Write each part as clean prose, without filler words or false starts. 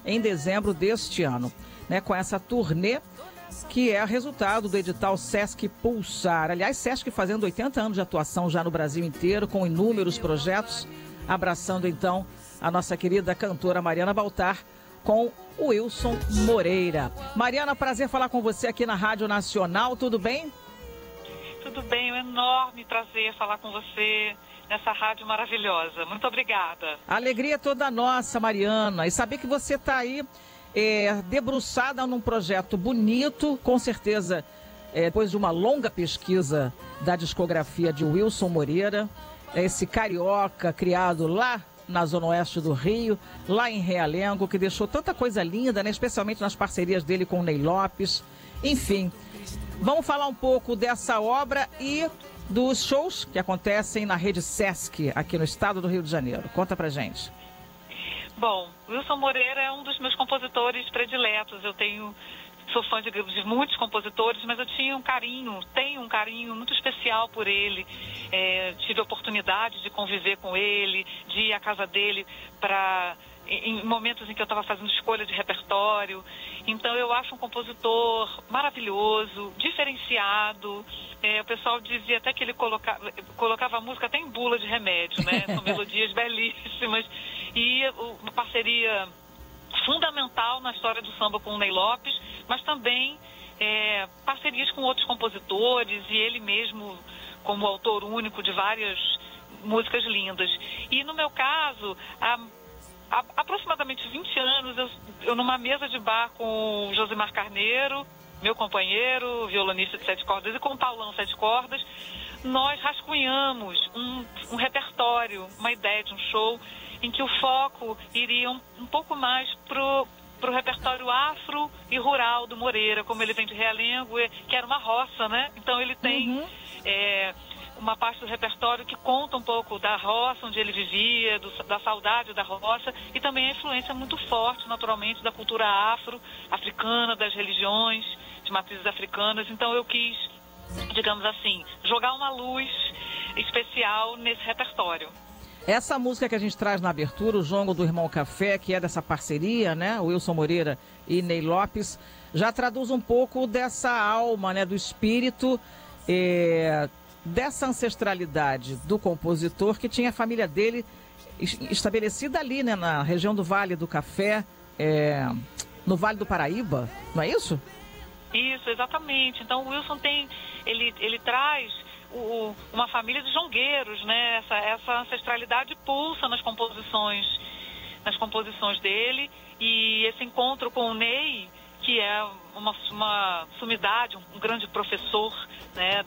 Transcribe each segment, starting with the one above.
em dezembro deste ano, né, com essa turnê que é resultado do edital Sesc Pulsar. Aliás, Sesc fazendo 80 anos de atuação já no Brasil inteiro, com inúmeros projetos, abraçando então a nossa querida cantora Mariana Baltar com o Wilson Moreira. Mariana, prazer falar com você aqui na Rádio Nacional, tudo bem? Tudo bem, é um enorme prazer falar com você nessa rádio maravilhosa. Muito obrigada. A alegria é toda nossa, Mariana, e saber que você está aí debruçada num projeto bonito, com certeza, depois de uma longa pesquisa da discografia de Wilson Moreira, esse carioca criado lá na Zona Oeste do Rio, lá em Realengo, que deixou tanta coisa linda, né? Especialmente nas parcerias dele com o Ney Lopes. Enfim, vamos falar um pouco dessa obra e dos shows que acontecem na rede Sesc, aqui no estado do Rio de Janeiro. Conta pra gente. Bom, Wilson Moreira é um dos meus compositores prediletos. Sou fã de muitos compositores, mas eu tenho um carinho muito especial por ele. Tive a oportunidade de conviver com ele, de ir à casa dele em momentos em que eu estava fazendo escolha de repertório. Então eu acho um compositor maravilhoso, diferenciado. O pessoal dizia até que ele colocava a música até em bula de remédio, né? São melodias belíssimas. E uma parceria fundamental na história do samba com o Ney Lopes, mas também parcerias com outros compositores e ele mesmo como autor único de várias músicas lindas. E no meu caso, há aproximadamente 20 anos, eu numa mesa de bar com o Josimar Carneiro, meu companheiro, violonista de 7 cordas, e com o Paulão 7 cordas, nós rascunhamos um repertório, uma ideia de um show em que o foco iria um pouco mais pro repertório afro e rural do Moreira, como ele vem de Realengo, que era uma roça, né? Então ele tem uma parte do repertório que conta um pouco da roça onde ele vivia, da saudade da roça, e também a influência muito forte, naturalmente, da cultura africana, das religiões, de matrizes africanas. Então eu quis, digamos assim, jogar uma luz especial nesse repertório. Essa música que a gente traz na abertura, o Jongo do Irmão Café, que é dessa parceria, né, Wilson Moreira e Ney Lopes, já traduz um pouco dessa alma, né, do espírito, dessa ancestralidade do compositor, que tinha a família dele estabelecida ali, né, na região do Vale do Café, no Vale do Paraíba, não é isso? Isso, exatamente. Então o Wilson ele traz uma família de jongueiros, né? Essa ancestralidade pulsa nas composições dele, e esse encontro com o Ney, que é uma sumidade, um grande professor, né?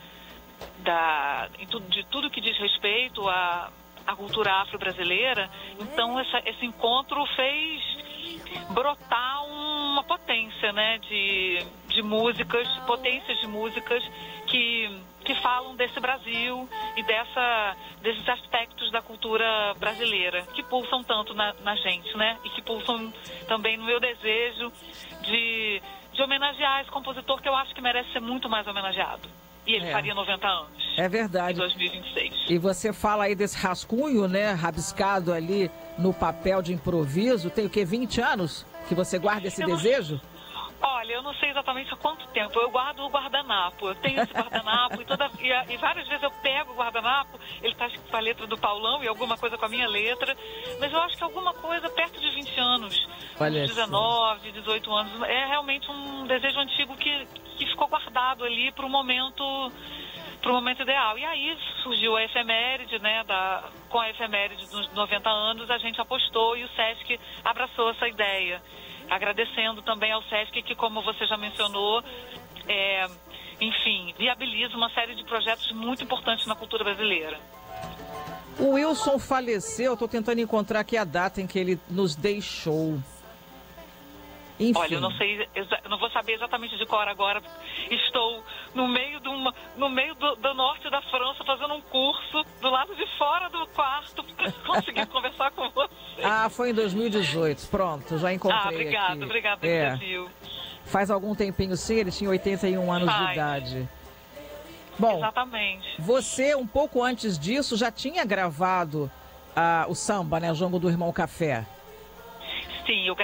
De tudo que diz respeito à cultura afro-brasileira. Então esse encontro fez brotar uma potência, né? De músicas, potências de músicas que falam desse Brasil e desses aspectos da cultura brasileira, que pulsam tanto na gente, né? E que pulsam também no meu desejo de homenagear esse compositor, que eu acho que merece ser muito mais homenageado. E ele faria 90 anos. É verdade. Em 2026. E você fala aí desse rascunho, né? Rabiscado ali no papel de improviso. Tem o quê? 20 anos que você guarda esse desejo? Olha, eu não sei exatamente há quanto tempo. Eu guardo o guardanapo. Eu tenho esse guardanapo e várias vezes eu pego o guardanapo, ele está com a letra do Paulão e alguma coisa com a minha letra, mas eu acho que alguma coisa perto de 20 anos. Olha, 19, 18 anos. É realmente um desejo antigo que ficou guardado ali para o momento ideal. E aí surgiu a efeméride, né? Com a efeméride dos 90 anos, a gente apostou e o Sesc abraçou essa ideia. Agradecendo também ao Sesc, que, como você já mencionou, enfim, viabiliza uma série de projetos muito importantes na cultura brasileira. O Wilson faleceu, estou tentando encontrar aqui a data em que ele nos deixou. Enfim. Olha, eu não sei, eu não vou saber exatamente de cor agora. Estou no meio do norte da França, fazendo um curso do lado de fora do quarto para conseguir conversar com você. Ah, foi em 2018. Pronto, já encontrei aqui. Obrigada, Brasil. Faz algum tempinho sim, ele tinha 81 anos de idade. Bom, exatamente. Você, um pouco antes disso, já tinha gravado o samba, né, o Jongo do Irmão Café? Sim, eu